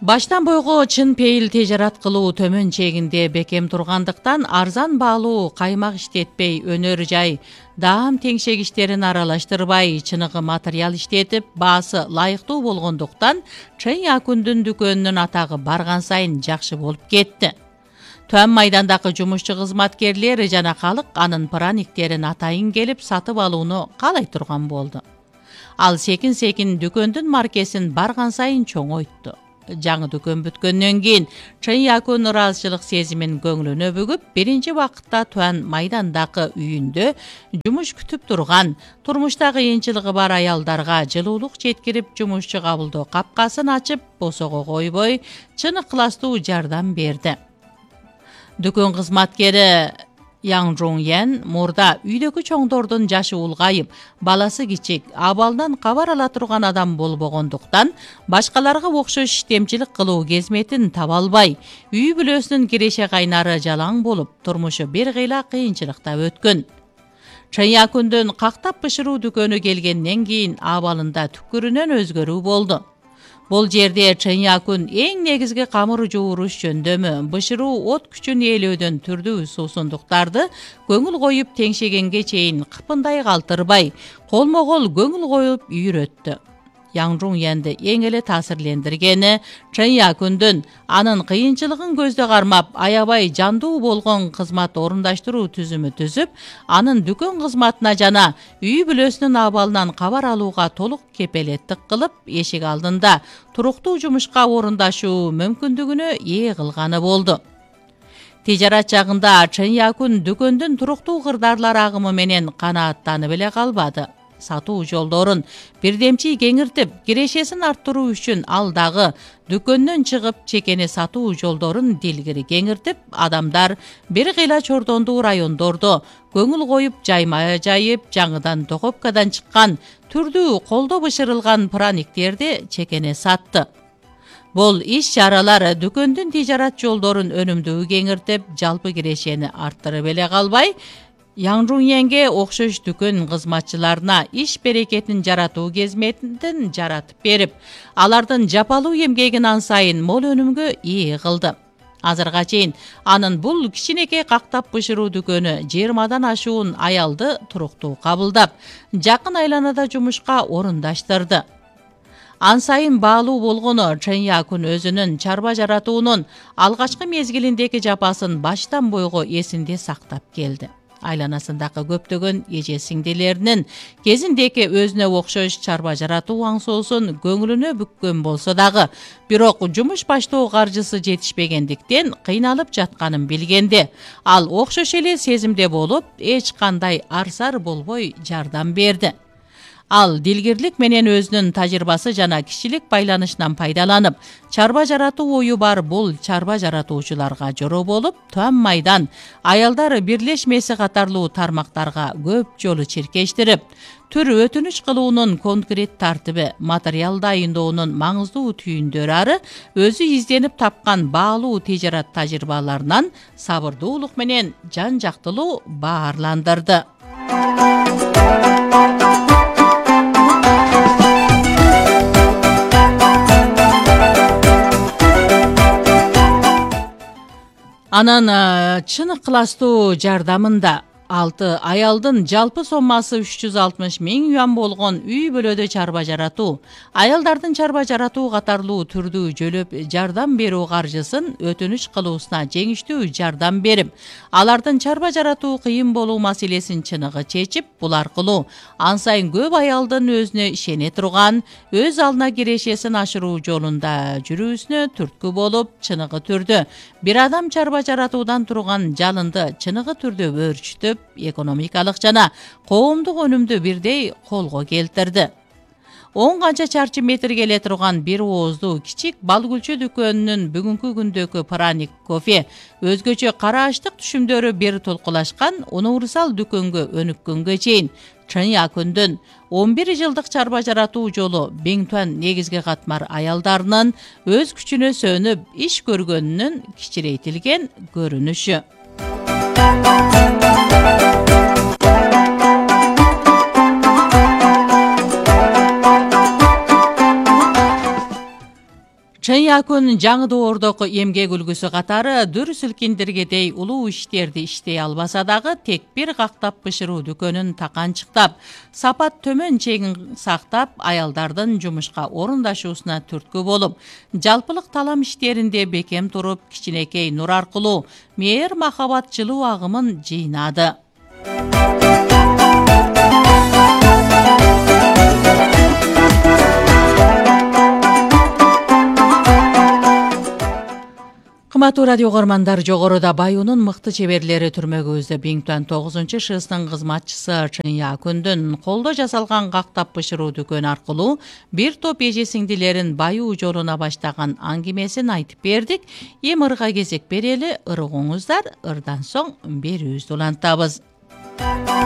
Баштан бойго чын пейил тежарат кылуу төмөн чегинде бекем тургандыктан арзан баалуу каймак иштетпей өнөр жай даам теңшегичтерин аралаштырбай чыныгы материал иштетип баасы ылайыктуу болгондуктан Чен Якундун дүкөнүнүн атагы барган сайын жакшы болуп кетти. Төм майдандагы жумушчу кызматкерлер жана калык анын праниктерин атайын келип сатып алууну каалай турган болду. Ал секин дүкөндүн маркесин барган сайын чоңойтtu. Жаңы дүкөн бүткөндөн кийин Чен Якун ыраазычылык сезимин көңүлүнө бүгүп, биринчи убакытта Туан майдандагы үйүндө жумуш күтүп турган, турмуштагы кыйынчылыгы бар аялдарга жылуулук жеткирип, жумушчу кабылдоо капкасын ачып, босого койбой, чын ыкластуу жардам берди. Дүкөн кызматкери Yang Jong-yen мурда үйдөгү чоңдордун жашы улгайып, баласы кичик, абалдан кабар ала турган адам болбогондуктан, башкаларга окшош иштемчилик кылуу кезметин таба албай, үй бүлөсүнүн киреше кайнары жалаң болуп, турмушу бир кыйла кыйынчылыкта өткөн. Чен Якундун кактап бышыруу дүкөнү келгенден кийин абалында түкүрүнөн өзгөрүү болду. Бул жерде Чен Якун эң негизги камыр жууруш жөндөмү, бышыруу от күчүн ээлөөдөн түрдүү суусундуктарды көңүл коюп теңшегенге чейин кыпындай калтырбай, колмо-кол көңүл коюп үйрөттү. Yang Jong-yenди эң эле таасирлендиргени Чен Якундун анын кыйынчылыгын көздө кармап, аябай жандуу болгон кызмат орундаштыруу түзүмү түзүп, анын дүкөн кызматына жана үй бүлөсүнүн абалынан кабар алууга толук кепелеттик кылып, эшик алдында туруктуу жумушка орундашуу мүмкүндүгүнө ээ кылганы болду. Тижарат жагында Чен Якун дүкөндүн туруктуу кырдаарлар агымы менен канааттанып эле калбады. Сатуу жолдорун бирдемчи кеңиртип, кирешесин арттыруу үчүн ал дагы дүкөндөн чыгып, чекени сатуу жолдорун дилгири кеңиртип, адамдар бир кыйла чордондуу райондордо көңүл коюп жайма жайып, жаңыдан доковкадан чыккан түрдүү колдо бышырылган праниктерди чекене сатты. Бул иш-чаралар дүкөндүн тижарат жолдорун өнүмдүү кеңиртип, жалпы кирешени арттырып эле калбай, Yang Jong-yenге окшош дүкөн кызматчыларына иш берекетин жаратуу кезметин жаратып берип, алардын жапалуу эмгегин ансайын мол өнүмгө ээ кылды. Азырга чейин анын бул кичинекей кактап бышыруу дүкөнү 20дан ашуун аялды туруктуу кабылдап, жакын айланада жумушка орундаштырды. Ансайын баалуу болгону Чен Якун өзүнүн чарба жаратуунун алгачкы мезгилиндеги жапасын баштан бойго эсинде сактап келди. Айланасындагы көптөгөн эже сиңдилеринин кезиндеки өзүнө окшош чарба жаратуу аңсоосун көңүлүнө бүккөн болсо дагы, бирок жумуш баштоо каржысы жетишпегендиктен кыйналып жатканын билгенде, ал окшош эле сезимде болуп, эч кандай арсар болбой жардам берди. Ал дилгирлик менен өзүнүн тажрыйбасы жана кишилик байланышынан пайдаланып, чарба жаратуу ою бар бул чарба жаратуучуларга жоро болуп, Туан майдан аялдар бирлешмеси катарлуу тармактарга көп жолу чиркештирип, түр өтүнүч кылуунун конкрет тартиби, материал дайындоонун маңыздуу түйүндөрү ары өзү изденип тапкан баалуу тижарат тажрыйбаларынан сабырдуулук менен жан жактылуу баарландырды. Анан чын ыкластуу жардамында 6 аялдын жалпы соммасы 360 миң юан болгон үй бөлөдө чарба жаратуу, аялдардын чарба жаратуу катарлуу түрдүү жөлөп жардам берүү каржысын өтүнүч кылуусуна жеңиштүү жардам берип, алардын чарба жаратуу кыйын болуу маселесин чыныгы чечип, бул аркылуу ансайын көп аялдын өзүнө ишене турган, өз алдына кирешесин ашыруу жолунда жүрүүсүнө түрткү болуп, чыныгы түрдө бир адам чарба жаратуудан турган жалынды чыныгы түрдө өөрчүтүп, экономикалык жана коомдук өнүмдү бирдей колго келтирди. 10 канча чарчы метр келе турган бир ооздуу кичик балгүлчү дүкөнүнүн бүгүнкү күндөгү праник, кофе, өзгөчө карааштык түшүмдөрү бир толкулашкан универсал дүкөнгө өнүккөнгө чейин Чен Якундун 11 жылдык чарба жаратуу жолу Беңтуан негизги катмар аялдарынын өз күчүнө сөнүп иш көргөнүнүн кичирейтилген көрүнүшү. Чыня күн жаңы доордок эмгек үлгүсү катары дүр силкиндиргедей улуу иштерди иштей албаса дагы тек бир кактап бышыруу дүкөнүн таканчыктап, сапат төмөн чегин сактап, аялдардын жумушка орундашуусуна түрткү болуп, жалпылык талам иштеринде бекем туруп, кичинекей нур аркылуу мээр махабат жылуу агымын жыйнады. Кымбаттуу радио көрмандар, жогоруда Баюунун мыкты чеберлери түрмөгүбүздө Бингтон 9-ШСнын кызматчысы Чыня күндүн колдо жасалган кактап бышыруу дүкөн аркылуу бир топ эже сиңдилерин баюу жолуна баштаган аңгемесин айтып бердик. Эми ырга кезек берели, ыргыңыздар, ырдан соң берүүбүздү улантабыз.